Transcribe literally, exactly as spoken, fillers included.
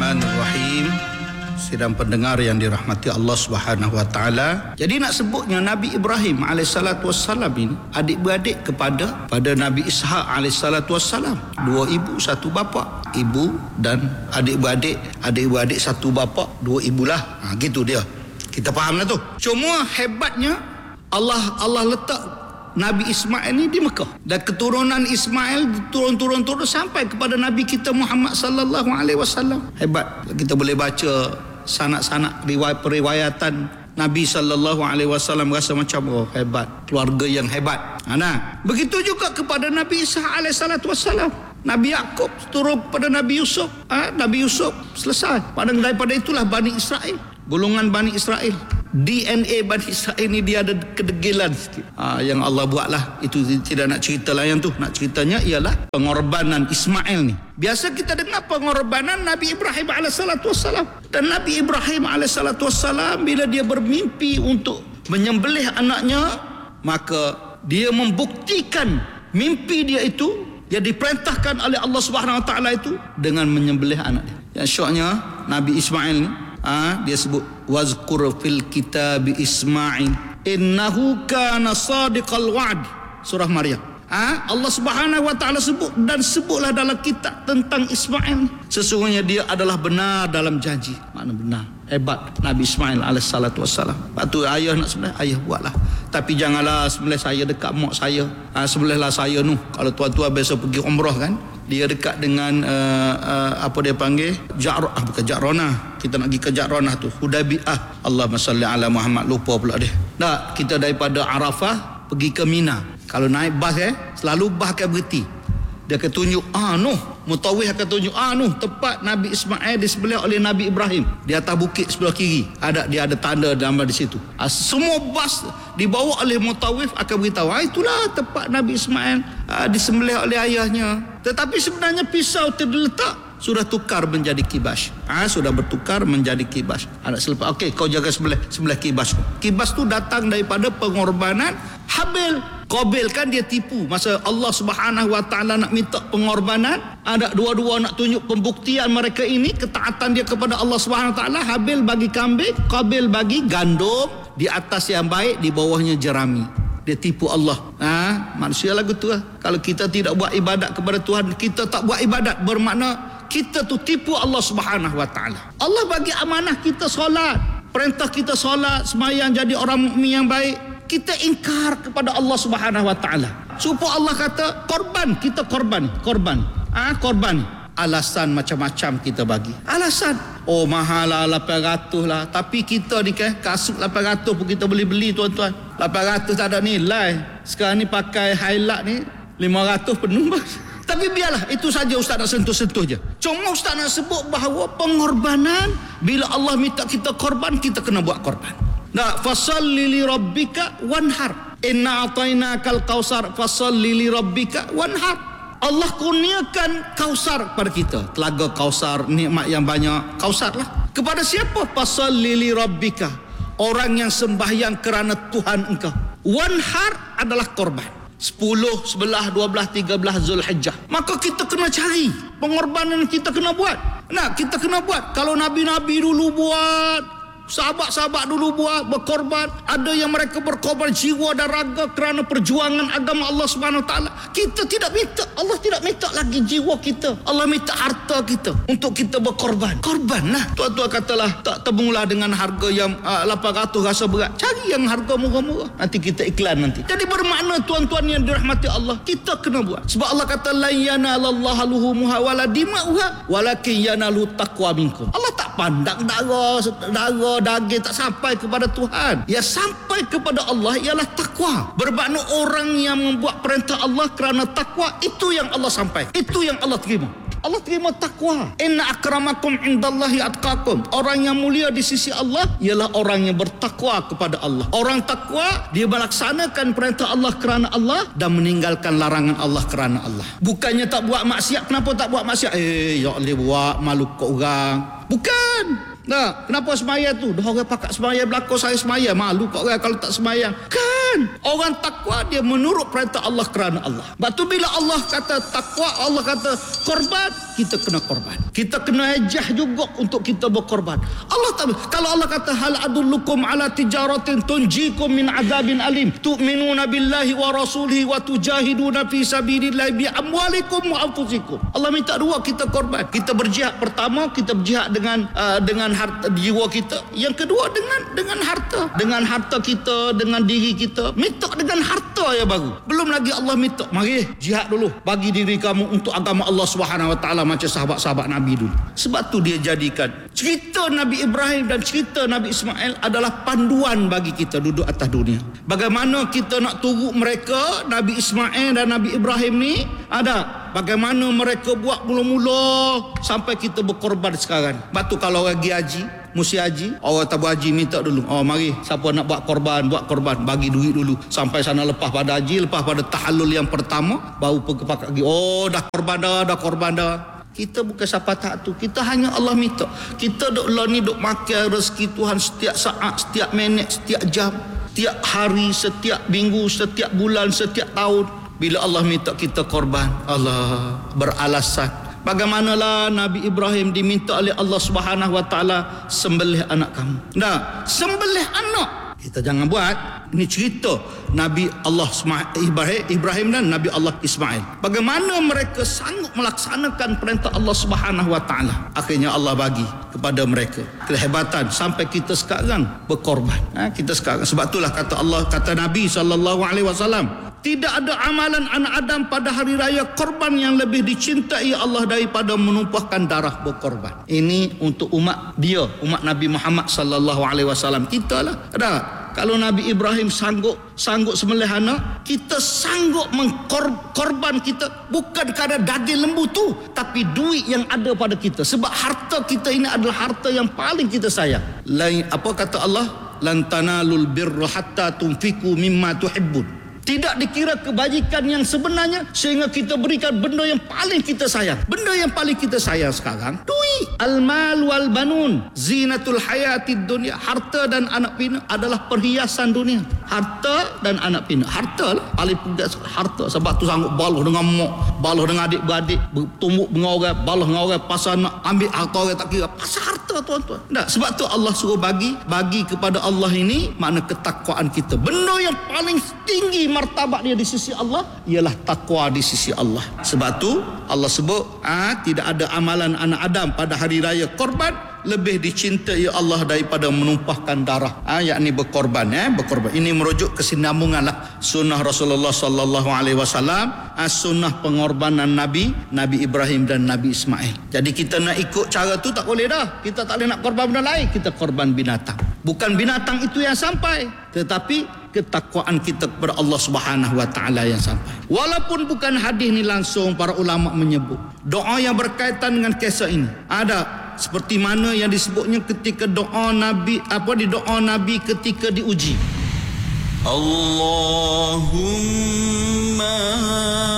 Bismillahirrahmanirrahim. Sidang pendengar yang dirahmati Allah Subhanahu wa taala. Jadi nak sebutnya Nabi Ibrahim alaihissalatu wassalam ini adik-beradik kepada pada Nabi Ishaq alaihissalatu wassalam. Dua ibu satu bapa. Ibu dan adik-beradik, adik-beradik satu bapa, dua ibulah. Ha, gitu dia. Kita fahamlah tu. Cuma hebatnya Allah Allah letak Nabi Ismail ni di Mekah, dan keturunan Ismail turun-turun-turun sampai kepada Nabi kita Muhammad sallallahu alaihi wasallam. Hebat. Kita boleh baca sanak-sanak riwayat periwayatan Nabi sallallahu alaihi wasallam, rasa macam oh hebat, keluarga yang hebat. Ha, nah, begitu juga kepada Nabi Isa alaihi salatu wasallam. Nabi Yakub turun pada Nabi Yusuf. Ha, Nabi Yusuf selesai. Pada daripada itulah Bani Israel, golongan Bani Israel. D N A Bani Israel ni dia ada kedegilan sikit. Ha, yang Allah buatlah. Itu tidak nak cerita lah yang tu. Nak ceritanya ialah pengorbanan Ismail ni. Biasa kita dengar pengorbanan Nabi Ibrahim alaihissalatu wassalam. Dan Nabi Ibrahim alaihissalatu wassalam bila dia bermimpi untuk menyembelih anaknya, maka dia membuktikan mimpi dia itu yang diperintahkan oleh Allah Subhanahu wa taala itu dengan menyembelih anak dia. Yang syoknya Nabi Ismail ni, ha, dia sebut wazkur fil kitab Ismail innahu kana sadiqal wa'd, surah Maryam. Ha, Allah Subhanahu wa taala sebut dan sebutlah dalam kitab tentang Ismail, sesungguhnya dia adalah benar dalam janji. Makna benar. Hebat Nabi Ismail alaihissalatu wassalam. Lepas tu ayah nak sembelih, ayah buatlah. Tapi janganlah sembelih saya dekat mak saya. Ha, sembelihlah saya nu. Kalau tuan-tuan biasa pergi umrah kan, dia dekat dengan uh, uh, apa dia panggil, Ja'rah, ah, bukan Ja'ronah. Kita nak pergi ke Ja'ronah tu, Hudaybiyah. Allahumma salli ala Muhammad, lupa pula dia. Tak, kita daripada Arafah pergi ke Mina. Kalau naik bas eh, selalu bas akan berhenti. Dia akan tunjuk, ah noh, mutawif akan tunjuk, ah noh, tempat Nabi Ismail disembelih oleh Nabi Ibrahim. Di atas bukit sebelah kiri, ada dia ada tanda gambar di situ. Ah, semua bas dibawa oleh mutawif akan beritahu, ah itulah tempat Nabi Ismail ah, disembelih oleh ayahnya. Tetapi sebenarnya pisau terletak sudah tukar menjadi kibas. Ah, sudah bertukar menjadi kibas. Anak selepas, okey, kau jaga sebelah sebelah kibas. Kibas tu datang daripada pengorbanan Habil. Qabil kan dia tipu. Masa Allah Subhanahu wa taala nak minta pengorbanan, ada dua-dua nak tunjuk pembuktian mereka ini ketaatan dia kepada Allah Subhanahu wa taala. Habil bagi kambing, Qabil bagi gandum, di atas yang baik, di bawahnya jerami. Dia tipu Allah. Ha, manusia lagu tu lah. Kalau kita tidak buat ibadat kepada Tuhan, kita tak buat ibadat, bermakna kita tu tipu Allah Subhanahu wa taala. Allah bagi amanah kita solat, perintah kita solat, sembahyang, jadi orang mukmin yang baik. Kita ingkar kepada Allah Subhanahu wa taala. Supaya Allah kata korban, kita korban, korban. Ah, korban. Alasan macam-macam kita bagi. Alasan, oh mahal lah, lapan ratus lah. Tapi kita ni kan kasut lapan ratus pun kita boleh beli tuan-tuan. lapan ratus tak ada nilai. Sekarang ni pakai highlight ni lima ratus penuh. Tapi biarlah, itu saja Ustaz nak sentuh-sentuh je. Cuma Ustaz nak sebut bahawa pengorbanan, bila Allah minta kita korban, kita kena buat korban. Nah, fasalli li rabbika wanhar. Inna atainakal kausar fasalli li rabbika wanhar. Allah kurniakan kausar kepada kita. Telaga kausar, nikmat yang banyak. Kausar lah. Kepada siapa? Fasalli li rabbika. Orang yang sembahyang kerana Tuhan engkau. Wanhar adalah korban. sepuluh, sebelas, dua belas, tiga belas Zulhijjah. Maka kita kena cari pengorbanan, kita kena buat. Nah, kita kena buat. Kalau Nabi-Nabi dulu buat, sahabat-sahabat dulu buat, berkorban. Ada yang mereka berkorban jiwa dan raga kerana perjuangan agama Allah Subhanahu wa taala. Kita tidak minta, Allah tidak minta lagi jiwa kita. Allah minta harta kita untuk kita berkorban. Korban lah. Tuan-tuan katalah tak temulah dengan harga yang uh, lapan ratus rasa berat. Cari yang harga murah-murah. Nanti kita iklan nanti. Jadi bermakna tuan-tuan yang dirahmati Allah, kita kena buat. Sebab Allah kata la yanalallaha luhumuha wala dima'uha walakin yanalu taqwa minkum. Allah tak pandang darah, darah daging, tak sampai kepada Tuhan. Yang sampai kepada Allah ialah takwa. Bermakna orang yang membuat perintah Allah kerana takwa, itu yang Allah sampai. Itu yang Allah terima. Allah terima takwa. Inna akramakum indallahi atqakum. Orang yang mulia di sisi Allah ialah orang yang bertakwa kepada Allah. Orang takwa, dia melaksanakan perintah Allah kerana Allah dan meninggalkan larangan Allah kerana Allah. Bukannya tak buat maksiat. Kenapa tak buat maksiat? Eh, ya Allah buat malu ke orang. Bukan. Nah, kenapa semaya tu? Dah orang pakat semaya belakang saya semaya. Malu kat orang kalau tak semaya. Kan? Orang takwa dia menurut perintah Allah kerana Allah. Sebab tu bila Allah kata takwa, Allah kata korban, kita kena korban. Kita kena ejah juga untuk kita berkorban. Allah tak, kalau Allah kata hal adullukum ala tijaratin tunjikum min azabin alim tu'minuna billahi wa rasulihi wa tujahiduna fi sabilillahi bi amwalikum wa anfusikum. Allah minta dua, kita korban. Kita berjihad, pertama kita berjihad dengan uh, dengan harta jiwa kita. Yang kedua dengan dengan harta. Dengan harta kita, dengan diri kita. Minta dengan harta yang baru. Belum lagi Allah minta, mari jihad dulu. Bagi diri kamu untuk agama Allah Subhanahu wa taala macam sahabat-sahabat Nabi dulu. Sebab tu dia jadikan cerita Nabi Ibrahim dan cerita Nabi Ismail adalah panduan bagi kita duduk atas dunia. Bagaimana kita nak turut mereka, Nabi Ismail dan Nabi Ibrahim ni ada. Bagaimana mereka buat mula-mula sampai kita berkorban sekarang. Sebab tu kalau orang pergi haji, mesti haji, orang tak berhaji minta dulu, oh mari siapa nak buat korban, buat korban, bagi duit dulu. Sampai sana lepas pada haji, lepas pada tahallul yang pertama, baru pergi pakai lagi, oh dah korban dah, dah korban dah. Kita bukan siapa tak tu. Kita hanya Allah minta. Kita duk lah ni duk makan rezeki Tuhan setiap saat, setiap minit, setiap jam, setiap hari, setiap minggu, setiap bulan, setiap tahun. Bila Allah minta kita korban, Allah beralasan. Bagaimanalah Nabi Ibrahim diminta oleh Allah Subhanahu wa taala, sembelih anak kamu. Nah, sembelih anak. Kita jangan buat. Ini cerita Nabi Allah Ibrahim, Ibrahim dan Nabi Allah Ismail. Bagaimana mereka sanggup melaksanakan perintah Allah Subhanahu wa taala. Akhirnya Allah bagi kepada mereka kehebatan sampai kita sekarang berkorban. Ha, kita sekarang, sebab itulah kata Allah, kata Nabi sallallahu alaihi wasallam, tidak ada amalan anak Adam pada hari raya korban yang lebih dicintai Allah daripada menumpahkan darah berkorban. Ini untuk umat dia, umat Nabi Muhammad sallallahu alaihi wasallam. Kita lah. Ada. Kalau Nabi Ibrahim sanggup sanggup sembelih anak, kita sanggup mengkorban kita bukan kerana daging lembu tu, tapi duit yang ada pada kita. Sebab harta kita ini adalah harta yang paling kita sayang. Lain apa kata Allah? Lan tanalul birra hatta tunfiqu mimma tuhibbun. Tidak dikira kebajikan yang sebenarnya sehingga kita berikan benda yang paling kita sayang. Benda yang paling kita sayang sekarang, duit. Al-mal wal banun zinatul hayatid dunia. Harta dan anak pinak adalah perhiasan dunia. Harta dan anak pinak. Harta lah paling pedas, harta. Sebab tu sanggup baluh dengan mak, baluh dengan adik-beradik, bertumbuk dengan orang, baluh dengan orang, pasal nak ambil harta orang tak kira. Pasal harta tuan-tuan. Tak, sebab tu Allah suruh bagi, bagi kepada Allah ini makna ketakwaan kita. Benda yang paling tinggi martabat dia di sisi Allah ialah takwa di sisi Allah. Sebab tu Allah sebut ah, tidak ada amalan anak Adam pada hari raya korban lebih dicintai Allah daripada menumpahkan darah, ah, yakni berkorban. Eh, berkorban ini merujuk kesinambungan lah sunnah Rasulullah sallallahu alaihi wasallam, ah, sunnah pengorbanan Nabi Nabi Ibrahim dan Nabi Ismail. Jadi kita nak ikut cara tu tak boleh dah. Kita tak boleh nak korban benda lain, kita korban binatang. Bukan binatang itu yang sampai, tetapi ketakwaan kita kepada Allah Subhanahu wa taala yang sampai. Walaupun bukan hadis ni langsung, para ulama menyebut doa yang berkaitan dengan kisah ini. Ada seperti mana yang disebutnya ketika doa Nabi, apa di doa Nabi ketika diuji. Allahumma